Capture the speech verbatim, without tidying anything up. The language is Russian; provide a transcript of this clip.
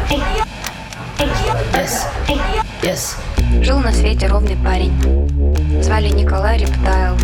Yes, yes. Жил на свете ровный парень. Звали Николай Рептайл.